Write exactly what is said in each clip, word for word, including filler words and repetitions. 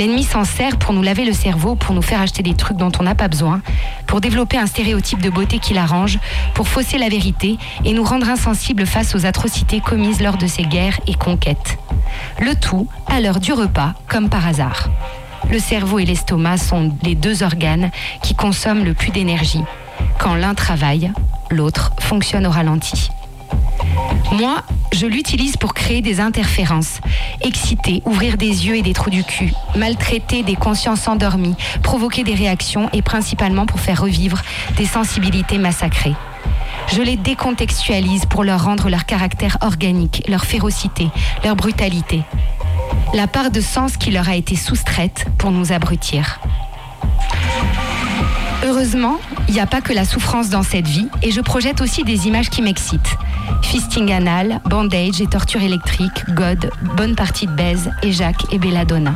L'ennemi s'en sert pour nous laver le cerveau, pour nous faire acheter des trucs dont on n'a pas besoin, pour développer un stéréotype de beauté qui l'arrange, pour fausser la vérité et nous rendre insensibles face aux atrocités commises lors de ces guerres et conquêtes. Le tout à l'heure du repas, comme par hasard. Le cerveau et l'estomac sont les deux organes qui consomment le plus d'énergie. Quand l'un travaille, l'autre fonctionne au ralenti. Moi, je l'utilise pour créer des interférences, exciter, ouvrir des yeux et des trous du cul, maltraiter des consciences endormies, provoquer des réactions et principalement pour faire revivre des sensibilités massacrées. Je les décontextualise pour leur rendre leur caractère organique, leur férocité, leur brutalité. La part de sens qui leur a été soustraite pour nous abrutir. Heureusement, il n'y a pas que la souffrance dans cette vie et je projette aussi des images qui m'excitent. Fisting anal, bandage et torture électrique, God, bonne partie de baise et Jacques et belladonna.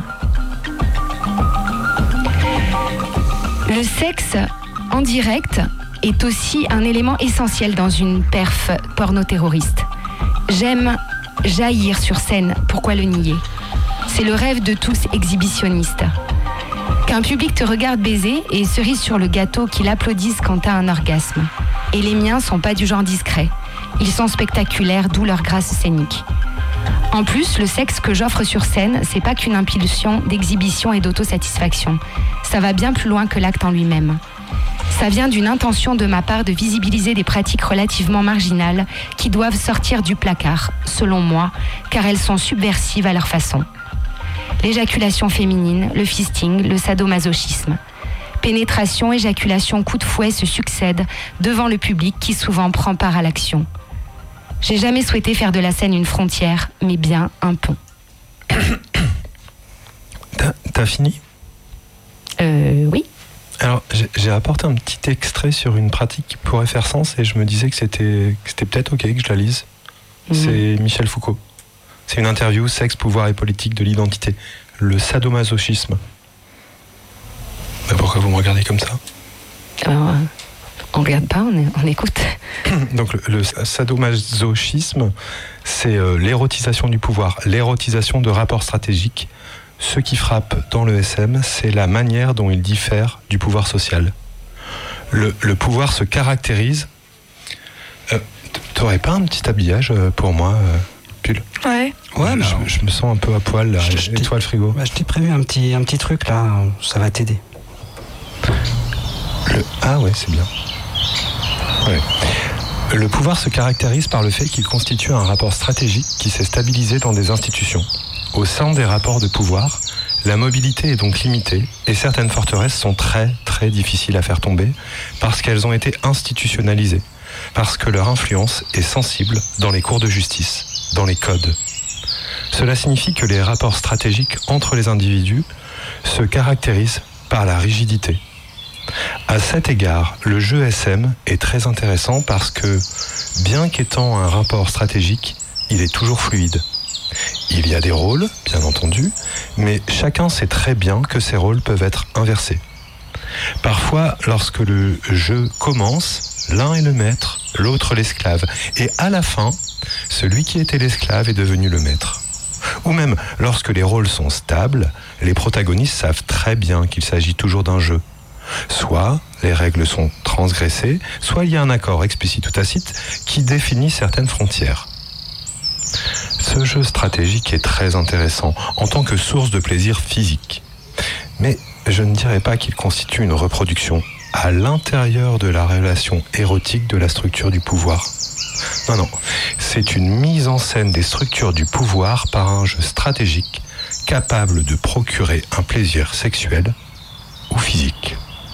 Le sexe en direct est aussi un élément essentiel dans une perf porno-terroriste. J'aime jaillir sur scène, pourquoi le nier ? C'est le rêve de tous exhibitionnistes. Qu'un public te regarde baiser et cerise sur le gâteau qu'il applaudisse quand t'as un orgasme. Et les miens sont pas du genre discret. Ils sont spectaculaires, d'où leur grâce scénique. En plus, le sexe que j'offre sur scène, c'est pas qu'une impulsion d'exhibition et d'autosatisfaction. Ça va bien plus loin que l'acte en lui-même. Ça vient d'une intention de ma part de visibiliser des pratiques relativement marginales qui doivent sortir du placard, selon moi, car elles sont subversives à leur façon. L'éjaculation féminine, le fisting, le sadomasochisme. Pénétration, éjaculation, coup de fouet se succèdent devant le public qui souvent prend part à l'action. J'ai jamais souhaité faire de la scène une frontière, mais bien un pont. T'as, t'as fini ? Euh, oui. Alors, j'ai, j'ai apporté un petit extrait sur une pratique qui pourrait faire sens et je me disais que c'était, que c'était peut-être ok que je la lise. Mmh. C'est Michel Foucault. C'est une interview, sexe, pouvoir et politique de l'identité. Le sadomasochisme. Mais pourquoi vous me regardez comme ça ? Alors, on regarde pas, on, est, on écoute. Donc le, le sadomasochisme, c'est euh, l'érotisation du pouvoir, l'érotisation de rapports stratégiques. Ce qui frappe dans le S M, c'est la manière dont il diffère du pouvoir social. Le, le pouvoir se caractérise... Euh, t'aurais pas un petit habillage pour moi euh, pull. Ouais. Ouais, je, je me sens un peu à poil là. Je, je et toi le frigo. Bah, je t'ai prévu un petit, un petit truc là, ça va t'aider. Le... Ah ouais, c'est bien. Ouais. Le pouvoir se caractérise par le fait qu'il constitue un rapport stratégique qui s'est stabilisé dans des institutions. Au sein des rapports de pouvoir, la mobilité est donc limitée et certaines forteresses sont très très difficiles à faire tomber parce qu'elles ont été institutionnalisées, parce que leur influence est sensible dans les cours de justice, dans les codes. Cela signifie que les rapports stratégiques entre les individus se caractérisent par la rigidité. À cet égard, le jeu S M est très intéressant parce que, bien qu'étant un rapport stratégique, il est toujours fluide. Il y a des rôles, bien entendu, mais chacun sait très bien que ces rôles peuvent être inversés. Parfois, lorsque le jeu commence, l'un est le maître, l'autre l'esclave, et à la fin, celui qui était l'esclave est devenu le maître. Ou même, lorsque les rôles sont stables, les protagonistes savent très bien qu'il s'agit toujours d'un jeu. Soit les règles sont transgressées, soit il y a un accord explicite ou tacite qui définit certaines frontières. Ce jeu stratégique est très intéressant en tant que source de plaisir physique. Mais je ne dirais pas qu'il constitue une reproduction à l'intérieur de la relation érotique de la structure du pouvoir. Non, non, c'est une mise en scène des structures du pouvoir par un jeu stratégique capable de procurer un plaisir sexuel ou physique.